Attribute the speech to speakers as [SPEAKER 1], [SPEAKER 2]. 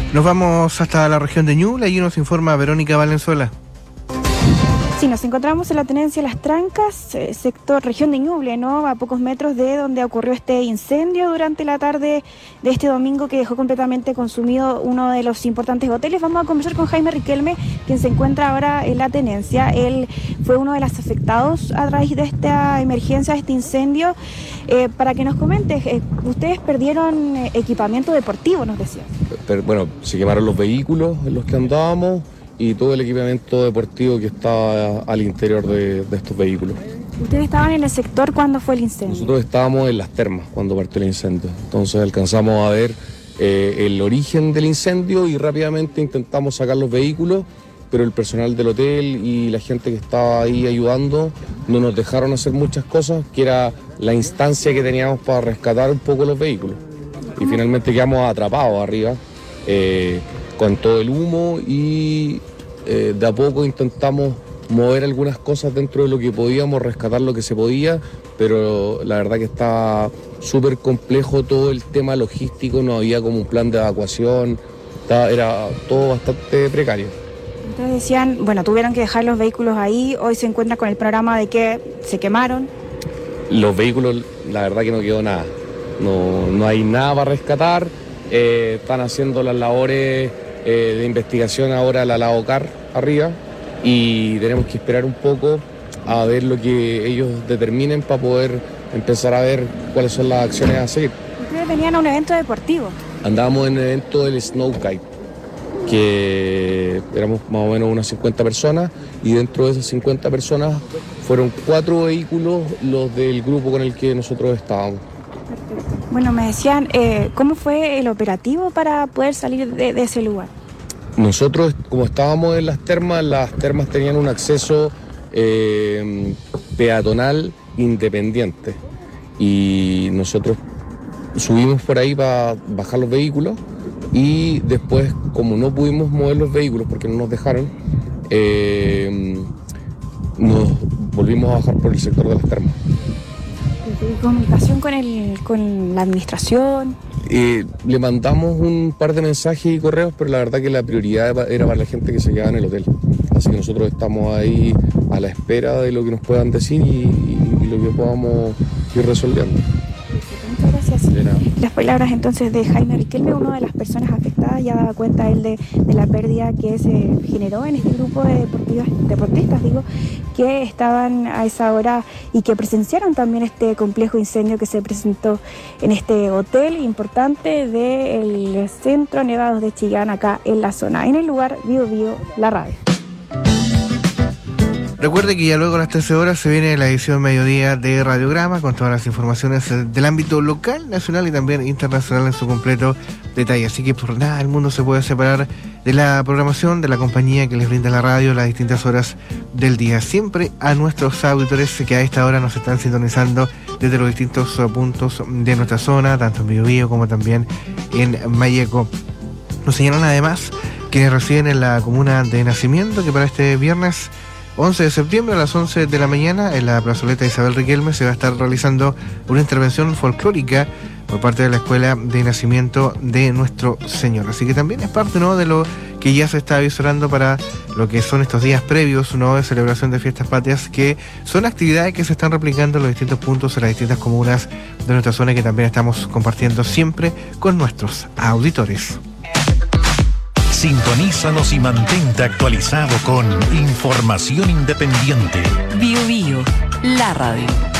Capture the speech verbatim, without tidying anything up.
[SPEAKER 1] Nos vamos hasta la región de Ñuble, allí nos informa Verónica Valenzuela.
[SPEAKER 2] Sí, nos encontramos en la tenencia Las Trancas, eh, sector región de Ñuble, ¿no? A pocos metros de donde ocurrió este incendio durante la tarde de este domingo que dejó completamente consumido uno de los importantes hoteles. Vamos a conversar con Jaime Riquelme, quien se encuentra ahora en la tenencia. Él fue uno de los afectados a raíz de esta emergencia, de este incendio. Eh, para que nos comentes, eh, ustedes perdieron eh, equipamiento deportivo, nos decían.
[SPEAKER 3] Pero, bueno, se quemaron los vehículos en los que andábamos y todo el equipamiento deportivo que estaba al interior de, de estos vehículos.
[SPEAKER 2] ¿Ustedes estaban en el sector cuando fue el incendio?
[SPEAKER 3] Nosotros estábamos en Las Termas cuando partió el incendio, entonces alcanzamos a ver eh, el origen del incendio y rápidamente intentamos sacar los vehículos, pero el personal del hotel y la gente que estaba ahí ayudando no nos dejaron hacer muchas cosas, que era la instancia que teníamos para rescatar un poco los vehículos. Y finalmente quedamos atrapados arriba, eh, con todo el humo y eh, de a poco intentamos mover algunas cosas dentro de lo que podíamos, rescatar lo que se podía, pero la verdad que estaba súper complejo todo el tema logístico, no había como un plan de evacuación, estaba, era todo bastante precario.
[SPEAKER 2] Ustedes decían, bueno, tuvieron que dejar los vehículos ahí, hoy se encuentran con el panorama de que se quemaron.
[SPEAKER 3] Los vehículos, la verdad que no quedó nada, no, no hay nada para rescatar, eh, están haciendo las labores eh, de investigación ahora la Lavocar arriba y tenemos que esperar un poco a ver lo que ellos determinen para poder empezar a ver cuáles son las acciones a seguir.
[SPEAKER 2] Ustedes venían a un evento deportivo.
[SPEAKER 3] Andábamos en el evento del Snow Kite, que éramos más o menos unas cincuenta personas y dentro de esas cincuenta personas fueron cuatro vehículos los del grupo con el que nosotros estábamos.
[SPEAKER 2] Bueno, me decían, eh, ¿cómo fue el operativo para poder salir de, de ese lugar?
[SPEAKER 3] Nosotros, como estábamos en las termas, las termas tenían un acceso eh, peatonal independiente y nosotros subimos por ahí para bajar los vehículos y después, como no pudimos mover los vehículos porque no nos dejaron, eh, nos volvimos a bajar por el sector de las termas.
[SPEAKER 2] ¿Comunicación con, el, con la administración?
[SPEAKER 3] Eh, le mandamos un par de mensajes y correos, pero la verdad que la prioridad era para la gente que se quedaba en el hotel. Así que nosotros estamos ahí a la espera de lo que nos puedan decir y, y, y lo que podamos ir resolviendo.
[SPEAKER 2] Muchas gracias. Las palabras entonces de Jaime Riquelme, una de las personas afectadas, ya daba cuenta él de, de la pérdida que se generó en este grupo de deportistas, digo, que estaban a esa hora y que presenciaron también este complejo incendio que se presentó en este hotel importante del Centro Nevados de Chillán, acá en la zona, en el lugar Bio Bio, la radio.
[SPEAKER 1] Recuerde que ya luego a las trece horas se viene la edición mediodía de Radiograma con todas las informaciones del ámbito local, nacional y también internacional en su completo detalle. Así que por nada el mundo se puede separar de la programación de la compañía que les brinda la radio a las distintas horas del día. Siempre a nuestros auditores que a esta hora nos están sintonizando desde los distintos puntos de nuestra zona, tanto en Biobío como también en Mayeco. Nos señalan además quienes residen en la comuna de Nacimiento que para este viernes once de septiembre a las once de la mañana en la plazoleta Isabel Riquelme se va a estar realizando una intervención folclórica por parte de la Escuela de Nacimiento de Nuestro Señor. Así que también es parte, ¿no?, de lo que ya se está avisorando para lo que son estos días previos, ¿no?, de celebración de fiestas patrias, que son actividades que se están replicando en los distintos puntos, en las distintas comunas de nuestra zona, que también estamos compartiendo siempre con nuestros auditores.
[SPEAKER 4] Sintonízanos y mantente actualizado con información independiente.
[SPEAKER 5] Bio Bio, la radio.